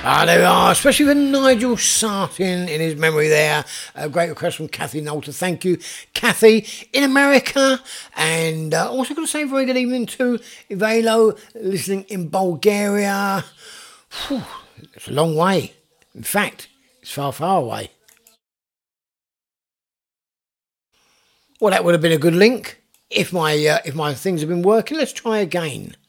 Ah, there we are, especially for Nigel Sartin in his memory there. A great request from Kathy Nolter. Thank you, Kathy, in America. And also going to say very good evening to Ivalo, listening in Bulgaria. Whew, it's a long way. In fact, it's far, far away. Well, that would have been a good link if my things have been working. Let's try again.